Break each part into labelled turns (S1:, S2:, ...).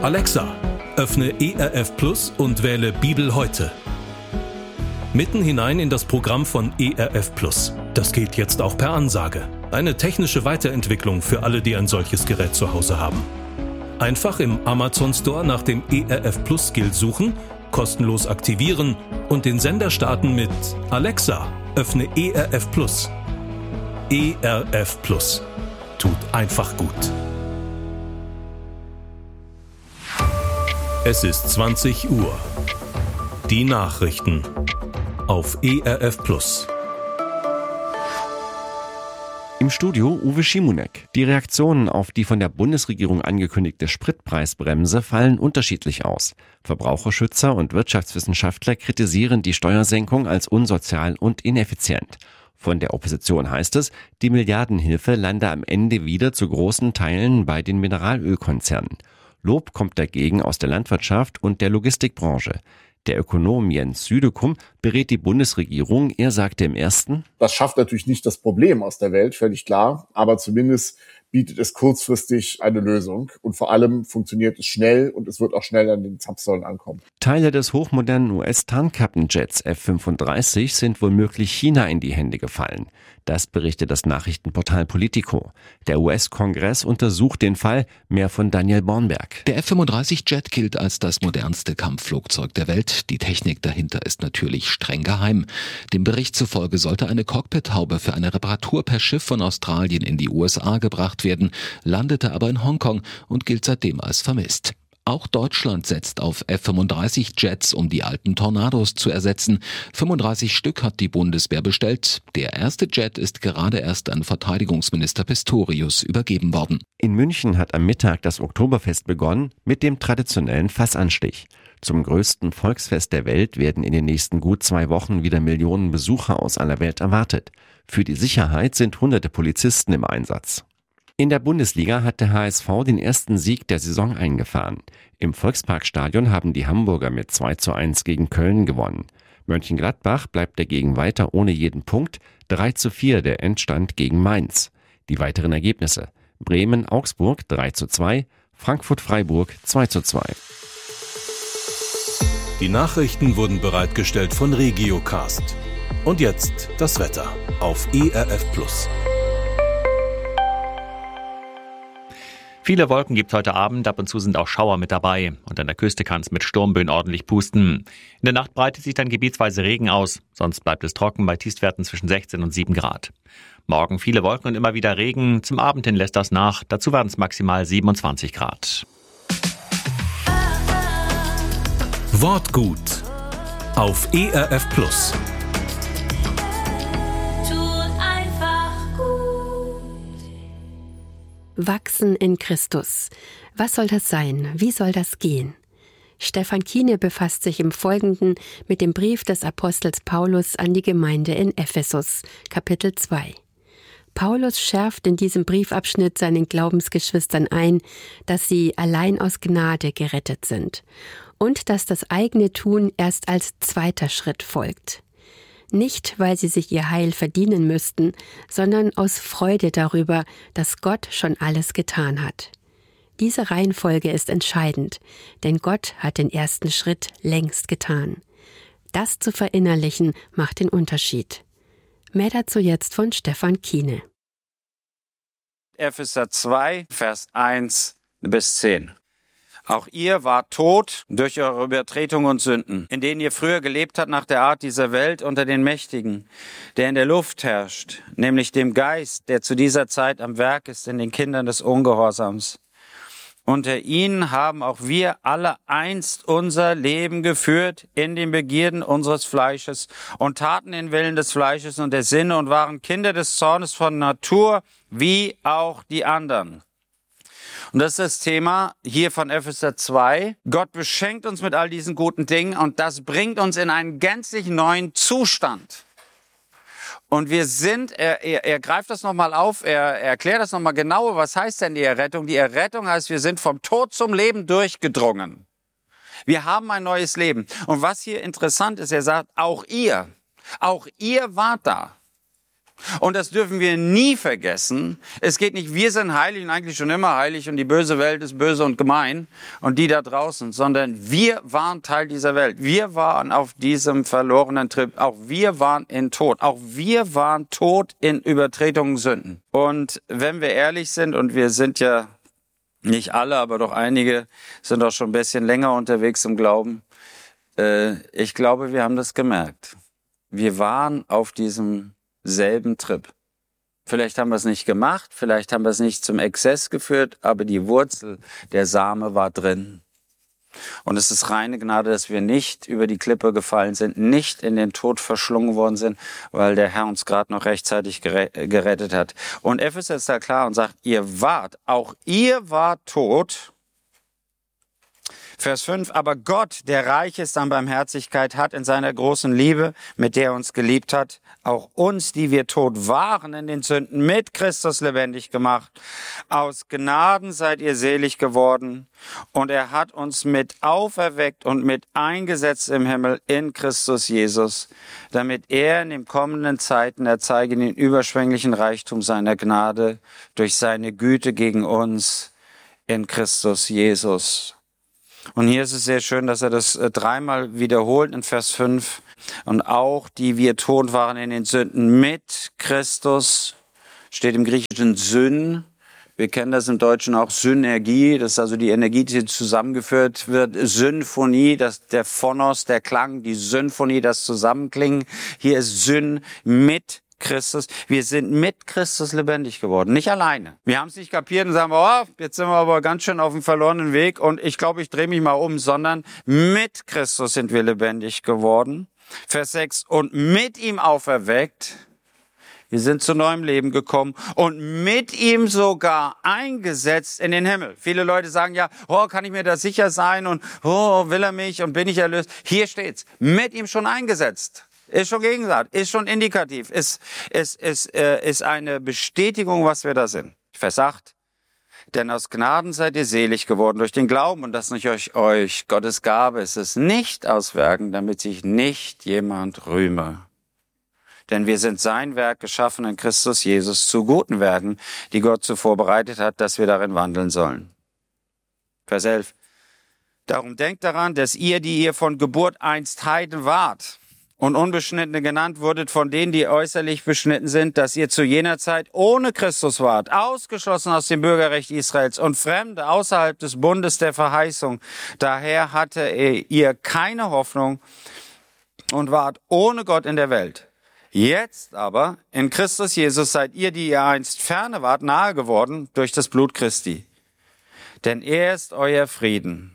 S1: Alexa, öffne ERF Plus und wähle Bibel heute. Mitten hinein in das Programm von ERF Plus. Das geht jetzt auch per Ansage. Eine technische Weiterentwicklung für alle, die ein solches Gerät zu Hause haben. Einfach im Amazon Store nach dem ERF Plus Skill suchen, kostenlos aktivieren und den Sender starten mit Alexa, öffne ERF Plus. ERF Plus. Tut einfach gut. Es ist 20 Uhr. Die Nachrichten auf ERF Plus.
S2: Im Studio Uwe Schimonek. Die Reaktionen auf die von der Bundesregierung angekündigte Spritpreisbremse fallen unterschiedlich aus. Verbraucherschützer und Wirtschaftswissenschaftler kritisieren die Steuersenkung als unsozial und ineffizient. Von der Opposition heißt es, die Milliardenhilfe lande am Ende wieder zu großen Teilen bei den Mineralölkonzernen. Lob kommt dagegen aus der Landwirtschaft und der Logistikbranche. Der Ökonom Jens Südekum berät die Bundesregierung. Er sagte im ersten:
S3: Das schafft natürlich nicht das Problem aus der Welt, völlig klar, aber zumindest bietet es kurzfristig eine Lösung. Und vor allem funktioniert es schnell und es wird auch schnell an den Zapfsäulen ankommen.
S2: Teile des hochmodernen US-Tarnkappenjets F-35 sind womöglich China in die Hände gefallen. Das berichtet das Nachrichtenportal Politico. Der US-Kongress untersucht den Fall. Mehr von Daniel Bornberg.
S4: Der F-35-Jet gilt als das modernste Kampfflugzeug der Welt. Die Technik dahinter ist natürlich streng geheim. Dem Bericht zufolge sollte eine Cockpithaube für eine Reparatur per Schiff von Australien in die USA gebracht werden, landete aber in Hongkong und gilt seitdem als vermisst. Auch Deutschland setzt auf F-35-Jets, um die alten Tornados zu ersetzen. 35 Stück hat die Bundeswehr bestellt. Der erste Jet ist gerade erst an Verteidigungsminister Pistorius übergeben worden.
S2: In München hat am Mittag das Oktoberfest begonnen mit dem traditionellen Fassanstich. Zum größten Volksfest der Welt werden in den nächsten gut 2 Wochen wieder Millionen Besucher aus aller Welt erwartet. Für die Sicherheit sind hunderte Polizisten im Einsatz. In der Bundesliga hat der HSV den ersten Sieg der Saison eingefahren. Im Volksparkstadion haben die Hamburger mit 2:1 gegen Köln gewonnen. Mönchengladbach bleibt dagegen weiter ohne jeden Punkt. 3:4 der Endstand gegen Mainz. Die weiteren Ergebnisse: Bremen-Augsburg 3:2, Frankfurt-Freiburg 2:2.
S1: Die Nachrichten wurden bereitgestellt von Regiocast. Und jetzt das Wetter auf ERF Plus.
S5: Viele Wolken gibt es heute Abend, ab und zu sind auch Schauer mit dabei. Und an der Küste kann es mit Sturmböen ordentlich pusten. In der Nacht breitet sich dann gebietsweise Regen aus, sonst bleibt es trocken bei Tiefstwerten zwischen 16 und 7 Grad. Morgen viele Wolken und immer wieder Regen, zum Abend hin lässt das nach, dazu werden es maximal 27 Grad.
S1: Wortgut auf ERF Plus.
S6: Wachsen in Christus. Was soll das sein? Wie soll das gehen? Stefan Kiene befasst sich im Folgenden mit dem Brief des Apostels Paulus an die Gemeinde in Ephesus, Kapitel 2. Paulus schärft in diesem Briefabschnitt seinen Glaubensgeschwistern ein, dass sie allein aus Gnade gerettet sind und dass das eigene Tun erst als zweiter Schritt folgt. Nicht, weil sie sich ihr Heil verdienen müssten, sondern aus Freude darüber, dass Gott schon alles getan hat. Diese Reihenfolge ist entscheidend, denn Gott hat den ersten Schritt längst getan. Das zu verinnerlichen macht den Unterschied. Mehr dazu jetzt von Stefan Kiene.
S7: Epheser 2, Vers 1 bis 10. Auch ihr wart tot durch eure Übertretungen und Sünden, in denen ihr früher gelebt habt nach der Art dieser Welt unter den Mächtigen, der in der Luft herrscht, nämlich dem Geist, der zu dieser Zeit am Werk ist in den Kindern des Ungehorsams. Unter ihnen haben auch wir alle einst unser Leben geführt in den Begierden unseres Fleisches und taten den Willen des Fleisches und der Sinne und waren Kinder des Zornes von Natur, wie auch die anderen. Und das ist das Thema hier von Epheser 2. Gott beschenkt uns mit all diesen guten Dingen und das bringt uns in einen gänzlich neuen Zustand. Und wir sind, er greift das nochmal auf, er erklärt das nochmal genauer, was heißt denn die Errettung? Die Errettung heißt, wir sind vom Tod zum Leben durchgedrungen. Wir haben ein neues Leben. Und was hier interessant ist, er sagt, auch ihr wart da. Und das dürfen wir nie vergessen. Es geht nicht, wir sind heilig und eigentlich schon immer heilig und die böse Welt ist böse und gemein und die da draußen, sondern wir waren Teil dieser Welt. Wir waren auf diesem verlorenen Trip. Auch wir waren in Tod. Auch wir waren tot in Übertretungen, Sünden. Und wenn wir ehrlich sind, und wir sind ja nicht alle, aber doch einige sind auch schon ein bisschen länger unterwegs im Glauben, ich glaube, wir haben das gemerkt. Wir waren auf diesem selben Trip. Vielleicht haben wir es nicht gemacht, vielleicht haben wir es nicht zum Exzess geführt, aber die Wurzel, der Same war drin. Und es ist reine Gnade, dass wir nicht über die Klippe gefallen sind, nicht in den Tod verschlungen worden sind, weil der Herr uns gerade noch rechtzeitig gerettet hat. Und Epheser ist da klar und sagt, auch ihr wart tot. Vers 5, aber Gott, der reich ist an Barmherzigkeit, hat in seiner großen Liebe, mit der er uns geliebt hat, auch uns, die wir tot waren in den Sünden, mit Christus lebendig gemacht. Aus Gnaden seid ihr selig geworden und er hat uns mit auferweckt und mit eingesetzt im Himmel in Christus Jesus, damit er in den kommenden Zeiten erzeige den überschwänglichen Reichtum seiner Gnade durch seine Güte gegen uns in Christus Jesus. Und hier ist es sehr schön, dass er das dreimal wiederholt in Vers 5. Und auch die wir tot waren in den Sünden mit Christus, steht im Griechischen Syn. Wir kennen das im Deutschen auch Synergie, das ist also die Energie, die zusammengeführt wird. Symphonie, das der Phonos, der Klang, die Symphonie, das Zusammenklingen. Hier ist Syn mit Christus. Wir sind mit Christus lebendig geworden, nicht alleine. Wir haben es nicht kapiert und sagen, oh, jetzt sind wir aber ganz schön auf dem verlorenen Weg und ich glaube, ich drehe mich mal um, sondern mit Christus sind wir lebendig geworden. Vers 6, und mit ihm auferweckt. Wir sind zu neuem Leben gekommen und mit ihm sogar eingesetzt in den Himmel. Viele Leute sagen ja, oh, kann ich mir da sicher sein und oh, will er mich und bin ich erlöst? Hier steht's, mit ihm schon eingesetzt. Ist schon Gegensatz, ist schon indikativ, ist eine Bestätigung, was wir da sind. Vers 8. Denn aus Gnaden seid ihr selig geworden durch den Glauben und das nicht euch Gottes Gabe ist es nicht aus Werken, damit sich nicht jemand rühme. Denn wir sind sein Werk geschaffen in Christus Jesus zu guten Werken, die Gott zuvor bereitet hat, dass wir darin wandeln sollen. Vers 11. Darum denkt daran, dass ihr, die ihr von Geburt einst Heiden wart, und Unbeschnittene genannt wurdet von denen, die äußerlich beschnitten sind, dass ihr zu jener Zeit ohne Christus wart, ausgeschlossen aus dem Bürgerrecht Israels und Fremde außerhalb des Bundes der Verheißung. Daher hatte ihr keine Hoffnung und wart ohne Gott in der Welt. Jetzt aber, in Christus Jesus, seid ihr, die ihr einst ferne wart, nahe geworden durch das Blut Christi. Denn er ist euer Frieden.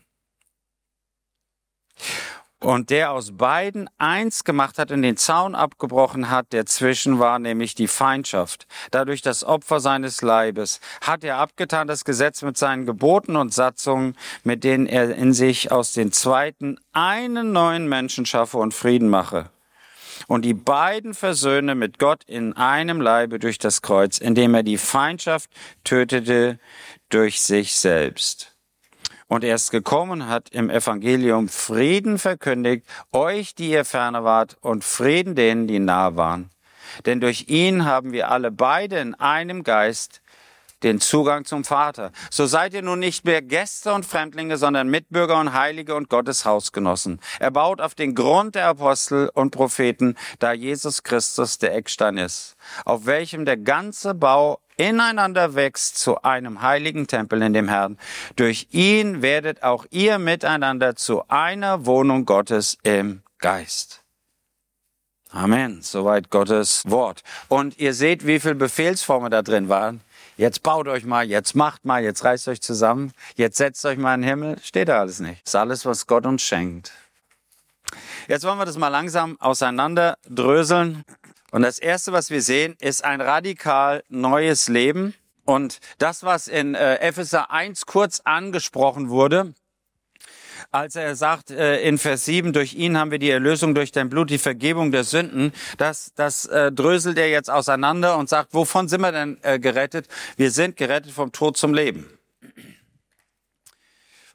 S7: Und der aus beiden eins gemacht hat und den Zaun abgebrochen hat, der zwischen war, nämlich die Feindschaft. Dadurch das Opfer seines Leibes hat er abgetan das Gesetz mit seinen Geboten und Satzungen, mit denen er in sich aus den Zweiten einen neuen Menschen schaffe und Frieden mache. Und die beiden versöhne mit Gott in einem Leibe durch das Kreuz, indem er die Feindschaft tötete durch sich selbst. Und er ist gekommen, hat im Evangelium Frieden verkündigt, euch, die ihr ferne wart, und Frieden denen, die nahe waren. Denn durch ihn haben wir alle beide in einem Geist den Zugang zum Vater. So seid ihr nun nicht mehr Gäste und Fremdlinge, sondern Mitbürger und Heilige und Gottes Hausgenossen. Er baut auf den Grund der Apostel und Propheten, da Jesus Christus der Eckstein ist, auf welchem der ganze Bau ineinander wächst zu einem heiligen Tempel in dem Herrn. Durch ihn werdet auch ihr miteinander zu einer Wohnung Gottes im Geist. Amen. Soweit Gottes Wort. Und ihr seht, wie viele Befehlsformen da drin waren. Jetzt baut euch mal, jetzt macht mal, jetzt reißt euch zusammen, jetzt setzt euch mal in den Himmel. Steht da alles nicht. Das ist alles, was Gott uns schenkt. Jetzt wollen wir das mal langsam auseinanderdröseln. Und das Erste, was wir sehen, ist ein radikal neues Leben. Und das, was in Epheser 1 kurz angesprochen wurde, als er sagt in Vers 7, durch ihn haben wir die Erlösung durch dein Blut, die Vergebung der Sünden, das dröselt er jetzt auseinander und sagt, wovon sind wir denn gerettet? Wir sind gerettet vom Tod zum Leben.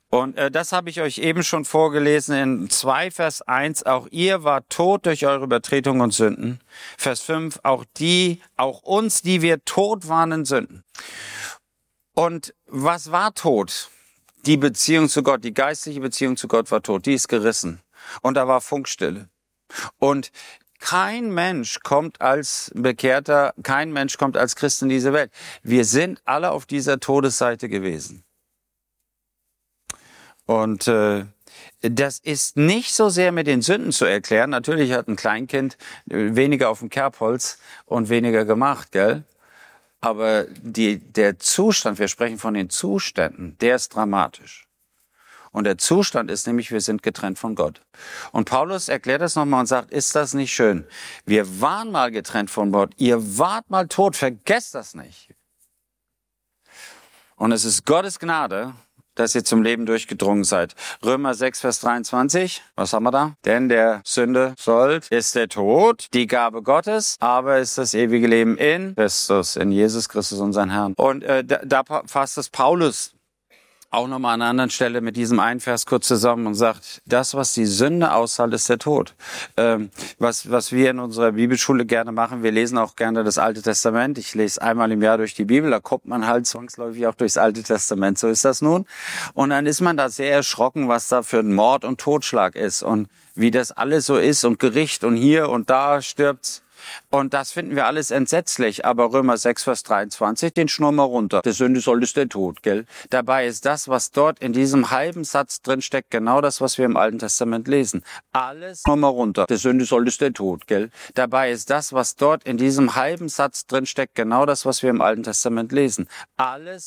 S7: Und das habe ich euch eben schon vorgelesen in 2 Vers 1. Auch ihr wart tot durch eure Übertretungen und Sünden. Vers 5. Auch uns, die wir tot waren in Sünden. Und was war tot? Die Beziehung zu Gott, die geistliche Beziehung zu Gott war tot. Die ist gerissen. Und da war Funkstille. Und kein Mensch kommt als Bekehrter, kein Mensch kommt als Christ in diese Welt. Wir sind alle auf dieser Todesseite gewesen. Und das ist nicht so sehr mit den Sünden zu erklären. Natürlich hat ein Kleinkind weniger auf dem Kerbholz und weniger gemacht, gell? Aber der Zustand, wir sprechen von den Zuständen, der ist dramatisch. Und der Zustand ist nämlich, wir sind getrennt von Gott. Und Paulus erklärt das nochmal und sagt, ist das nicht schön? Wir waren mal getrennt von Gott. Ihr wart mal tot. Vergesst das nicht. Und es ist Gottes Gnade, dass ihr zum Leben durchgedrungen seid. Römer 6, Vers 23. Was haben wir da? Denn der Sünde Sold ist der Tod, die Gabe Gottes, aber ist das ewige Leben in Christus, in Jesus Christus, unseren Herrn. Und da fasst es Paulus auch nochmal an einer anderen Stelle mit diesem einen Vers kurz zusammen und sagt, das, was die Sünde aushält, ist der Tod. Was wir in unserer Bibelschule gerne machen, wir lesen auch gerne das Alte Testament. Ich lese einmal im Jahr durch die Bibel, da kommt man halt zwangsläufig auch durchs Alte Testament, so ist das nun. Und dann ist man da sehr erschrocken, was da für ein Mord und Totschlag ist und wie das alles so ist und Gericht und hier und da stirbt's. Und das finden wir alles entsetzlich. Aber Römer 6, Vers 23, den schnurren wir runter. Der Sünde soll ist der Tod, gell? Dabei ist das, was dort in diesem halben Satz drin steckt, genau das, was wir im Alten Testament lesen. Alles schnurren wir runter. Der Sünde soll ist der Tod, gell? Dabei ist das, was dort in diesem halben Satz drin steckt, genau das, was wir im Alten Testament lesen. Alles